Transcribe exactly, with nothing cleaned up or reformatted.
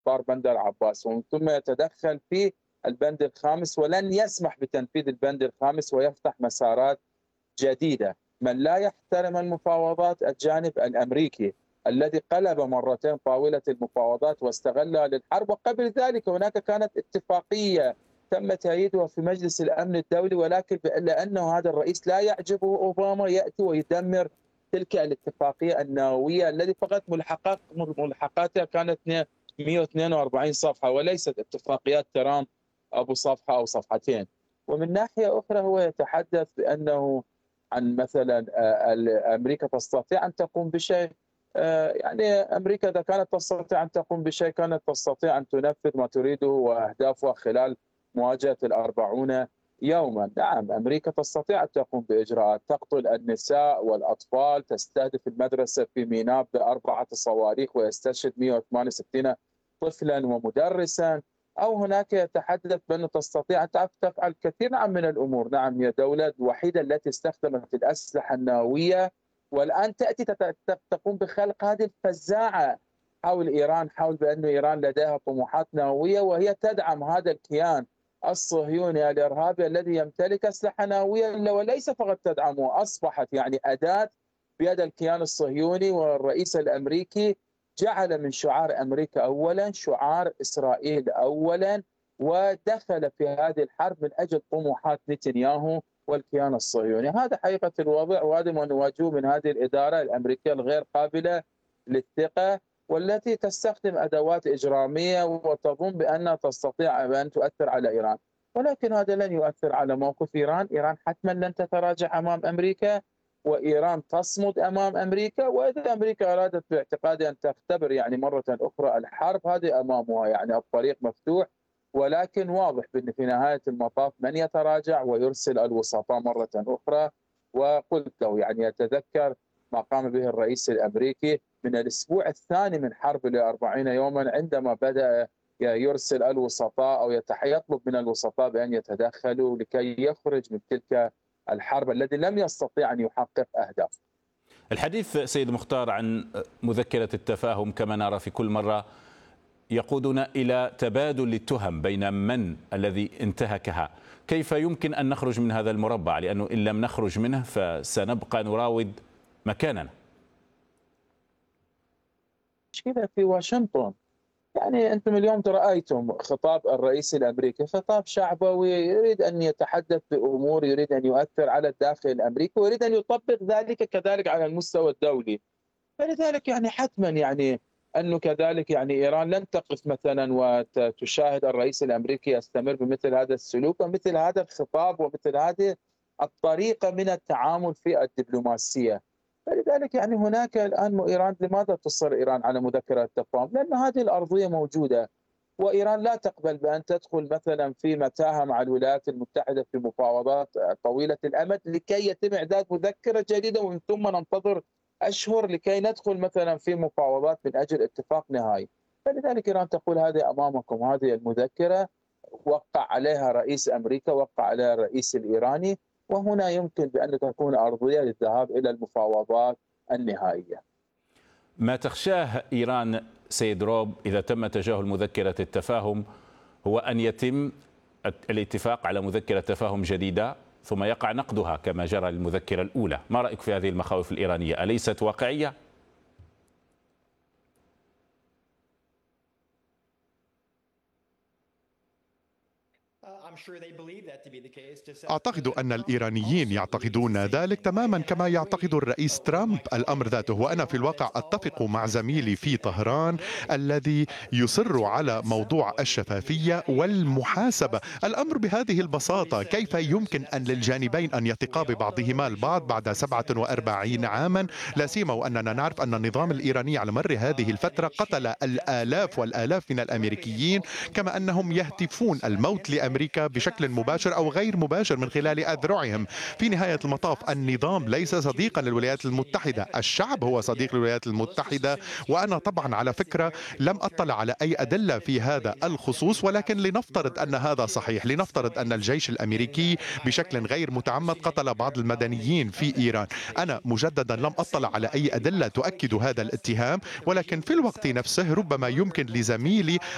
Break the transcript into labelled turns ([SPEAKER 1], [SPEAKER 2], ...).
[SPEAKER 1] إطار بند العباس، ومن ثم يتدخل في البند الخامس ولن يسمح بتنفيذ البند الخامس ويفتح مسارات جديدة. من لا يحترم المفاوضات الجانب الأمريكي الذي قلب مرتين طاولة المفاوضات واستغلها للحرب، وقبل ذلك هناك كانت اتفاقية تم تأييدها في مجلس الأمن الدولي، ولكن لأنه هذا الرئيس لا يعجبه أوباما يأتي ويدمر تلك الاتفاقية النووية التي فقط ملحقات ملحقاتها كانت مئة واثنين وأربعين صفحة وليست اتفاقيات ترامب أبو صفحة أو صفحتين. ومن ناحية أخرى هو يتحدث بأنه عن مثلا أمريكا تستطيع أن تقوم بشيء. يعني أمريكا إذا كانت تستطيع أن تقوم بشيء كانت تستطيع أن تنفذ ما تريده وأهدافها خلال مواجهة الأربعون يوما. نعم، أمريكا تستطيع أن تقوم بإجراءات، تقتل النساء والأطفال، تستهدف المدرسة في ميناء بأربعة صواريخ ويستشهد مئة وثمانية وستين طفلا ومدرسا. أو هناك يتحدث بأنه تستطيع أن تفعل كثير من الأمور. نعم، هي الدولة الوحيدة التي استخدمت الأسلحة النووية والآن تأتي تقوم بخلق هذه الفزاعة حول إيران، حول بأن إيران لديها طموحات نووية وهي تدعم هذا الكيان الصهيوني الإرهابي الذي يمتلك أسلحة نووية، وليس فقط تدعمه، أصبحت يعني أداة بيد الكيان الصهيوني. والرئيس الأمريكي جعل من شعار أمريكا أولا شعار إسرائيل أولا، ودخل في هذه الحرب من أجل طموحات نتنياهو والكيان الصهيوني. هذا حقيقة الوضع، وهذا ما نواجهه من هذه الإدارة الأمريكية الغير قابلة للثقة، والتي تستخدم أدوات إجرامية وتظن بأنها تستطيع أن تؤثر على إيران، ولكن هذا لن يؤثر على موقف إيران. إيران حتما لن تتراجع أمام أمريكا، وإيران تصمد أمام أمريكا. وإذا أمريكا أرادت باعتقادي أن تختبر يعني مرة أخرى الحرب، هذه أمامها يعني الطريق مفتوح، ولكن واضح بأن في نهاية المطاف من يتراجع ويرسل الوسطاء مرة أخرى. وقلت له يعني يتذكر ما قام به الرئيس الأمريكي من الأسبوع الثاني من حرب الأربعين يوما، عندما بدأ يرسل الوسطاء أو يطلب من الوسطاء بأن يتدخلوا لكي يخرج من تلك الحرب الذي لم يستطيع أن يحقق أهدافه.
[SPEAKER 2] الحديث سيد مختار عن مذكرة التفاهم كما نرى في كل مرة يقودنا إلى تبادل التهم بين من الذي انتهكها. كيف يمكن أن نخرج من هذا المربع؟ لأنه إن لم نخرج منه فسنبقى نراود مكاننا.
[SPEAKER 1] مشكلة في واشنطن. يعني أنتم اليوم رأيتم خطاب الرئيس الأمريكي، خطاب شعبوي يريد أن يتحدث بأمور، يريد أن يؤثر على الداخل الأمريكي ويريد أن يطبق ذلك كذلك على المستوى الدولي. فلذلك يعني حتما يعني أنه كذلك يعني إيران لن تقف مثلا وتشاهد الرئيس الأمريكي يستمر بمثل هذا السلوك ومثل هذا الخطاب ومثل هذه الطريقة من التعامل في الدبلوماسية. فلذلك يعني هناك الآن إيران، لماذا تصر إيران على مذكرة التفاهم؟ لأن هذه الأرضية موجودة، وإيران لا تقبل بأن تدخل مثلا في متاهة مع الولايات المتحدة في مفاوضات طويلة الأمد لكي يتم إعداد مذكرة جديدة ومن ثم ننتظر أشهر لكي ندخل مثلا في مفاوضات من أجل اتفاق نهائي. فلذلك إيران تقول هذه أمامكم، هذه المذكرة وقع عليها رئيس أمريكا، وقع عليها الرئيس الإيراني، وهنا يمكن بأن تكون أرضية للذهاب إلى المفاوضات النهائية.
[SPEAKER 2] ما تخشاه إيران سيد روب إذا تم تجاهل مذكرة التفاهم هو أن يتم الاتفاق على مذكرة تفاهم جديدة ثم يقع نقدها كما جرى المذكرة الأولى. ما رأيك في هذه المخاوف الإيرانية؟ أليست واقعية؟
[SPEAKER 3] أعتقد أن الإيرانيين يعتقدون ذلك تماما كما يعتقد الرئيس ترامب الأمر ذاته. وأنا في الواقع أتفق مع زميلي في طهران الذي يصر على موضوع الشفافية والمحاسبة. الأمر بهذه البساطة، كيف يمكن أن للجانبين أن يثقا ببعضهما البعض بعد سبعة وأربعين عاما؟ لا سيما وأننا نعرف أن النظام الإيراني على مر هذه الفترة قتل الآلاف والآلاف من الأمريكيين، كما أنهم يهتفون الموت لأمريكا بشكل مباشر أو غير مباشر من خلال أذرعهم. في نهاية المطاف النظام ليس صديقا للولايات المتحدة، الشعب هو صديق للولايات المتحدة. وأنا طبعا على فكرة لم أطلع على أي أدلة في هذا الخصوص، ولكن لنفترض أن هذا صحيح، لنفترض أن الجيش الأمريكي بشكل غير متعمد قتل بعض المدنيين في إيران. أنا مجددا لم أطلع على أي أدلة تؤكد هذا الاتهام، ولكن في الوقت نفسه ربما يمكن لزميلي